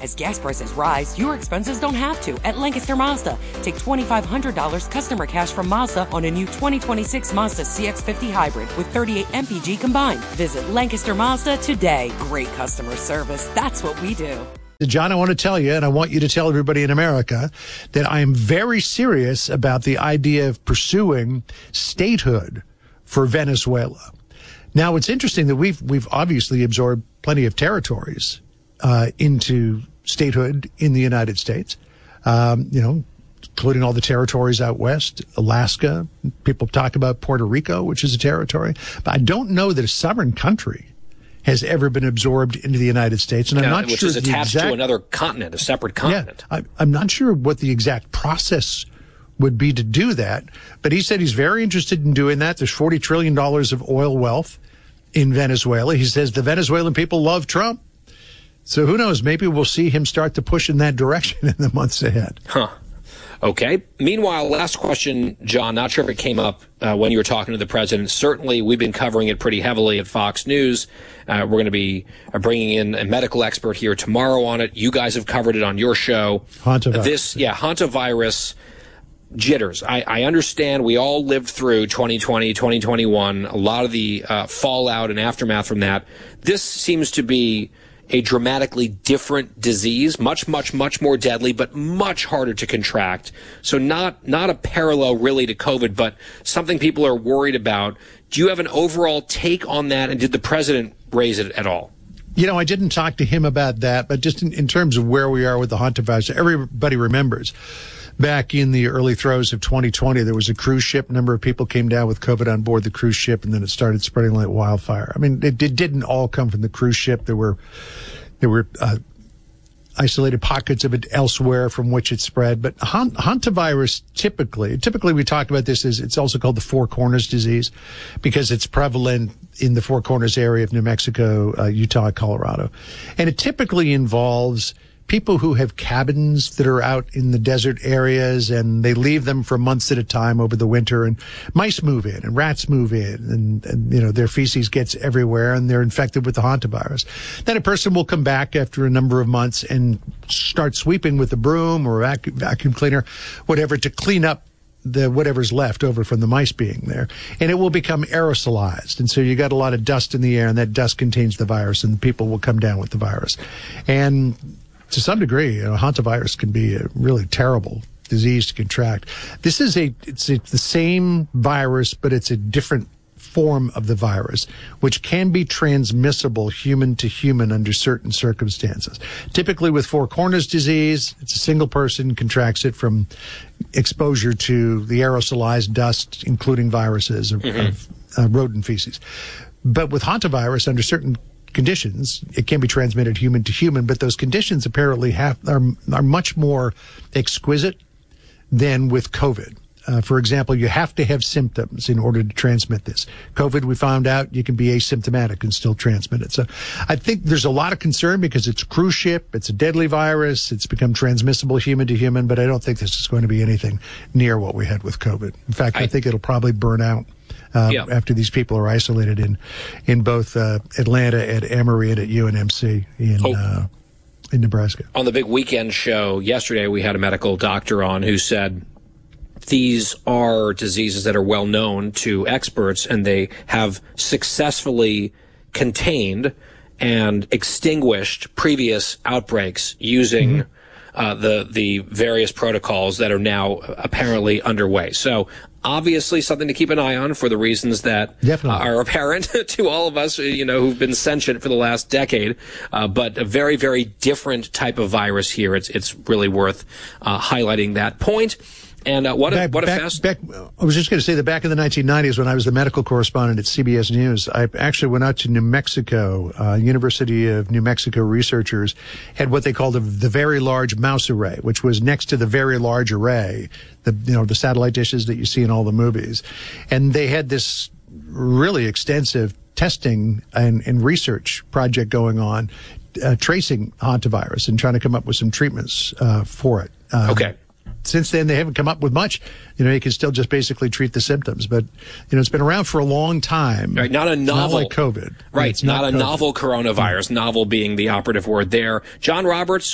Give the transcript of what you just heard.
As gas prices rise, your expenses don't have to at Lancaster Mazda. Take $2,500 customer cash from Mazda on a new 2026 Mazda CX-50 Hybrid with 38 MPG combined. Visit Lancaster Mazda today. Great customer service. That's what we do. John, I want to tell you, and I want you to tell everybody in America, that I am very serious about the idea of pursuing statehood for Venezuela. Now, it's interesting that we've obviously absorbed plenty of territories into statehood in the United States, including all the territories out west, Alaska. People talk about Puerto Rico, which is a territory. But I don't know that a sovereign country has ever been absorbed into the United States. And I'm not which sure is attached to another continent, a separate continent. Yeah, I'm not sure what the exact process would be to do that. But he said he's very interested in doing that. There's $40 trillion of oil wealth in Venezuela. He says the Venezuelan people love Trump. So who knows? Maybe we'll see him start to push in that direction in the months ahead. Huh. Okay. Meanwhile, last question, John. Not sure if it came up when you were talking to the president. Certainly, we've been covering it pretty heavily at Fox News. We're going to be bringing in a medical expert here tomorrow on it. You guys have covered it on your show. Hantavirus. Hantavirus jitters. I understand we all lived through 2020, 2021, a lot of the fallout and aftermath from that. This seems to be a dramatically different disease, much, much, much more deadly, but much harder to contract. So not a parallel really to COVID, but something people are worried about. Do you have an overall take on that, and did the president raise it at all? I didn't talk to him about that, but just in terms of where we are with the hantavirus, everybody remembers back in the early throes of 2020, there was a cruise ship. A number of people came down with COVID on board the cruise ship, and then it started spreading like wildfire. I mean, it didn't all come from the cruise ship. There were isolated pockets of it elsewhere from which it spread. But hantavirus, typically we talk about this as it's also called the Four Corners disease because it's prevalent in the Four Corners area of New Mexico, Utah, Colorado. And it typically involves people who have cabins that are out in the desert areas, and they leave them for months at a time over the winter, and mice move in and rats move in, and their feces gets everywhere, and they're infected with the hantavirus. Then a person will come back after a number of months and start sweeping with a broom or a vacuum cleaner, whatever, to clean up whatever's left over from the mice being there, and it will become aerosolized. And so you got a lot of dust in the air, and that dust contains the virus, and people will come down with the virus. And to some degree, hantavirus can be a really terrible disease to contract. This is it's the same virus, but it's a different form of the virus, which can be transmissible human to human under certain circumstances. Typically with Four Corners disease, it's a single person contracts it from exposure to the aerosolized dust, including viruses of rodent feces. But with hantavirus, under certain conditions, it can be transmitted human to human, but those conditions apparently are much more exquisite than with COVID. For example, you have to have symptoms in order to transmit this. COVID, we found out you can be asymptomatic and still transmit it. So I think there's a lot of concern because it's a cruise ship, it's a deadly virus, it's become transmissible human to human, but I don't think this is going to be anything near what we had with COVID. In fact, I think it'll probably burn out after these people are isolated in both Atlanta, at Emory, and at UNMC in Nebraska. On the big weekend show yesterday, we had a medical doctor on who said these are diseases that are well known to experts, and they have successfully contained and extinguished previous outbreaks using the various protocols that are now apparently underway. So obviously something to keep an eye on for the reasons that are apparent to all of us, who've been sentient for the last decade. But a very, very different type of virus here. It's really worth highlighting that point. And I was just going to say that back in the 1990s, when I was the medical correspondent at CBS News, I actually went out to New Mexico. University of New Mexico researchers had what they called the Very Large Mouse Array, which was next to the Very Large Array, the satellite dishes that you see in all the movies. And they had this really extensive testing and research project going on, tracing hantavirus and trying to come up with some treatments for it. Okay. Since then, they haven't come up with much. You can still just basically treat the symptoms. But, it's been around for a long time. Right, not a novel. Not like COVID. Right, not a novel coronavirus, novel being the operative word there. John Roberts,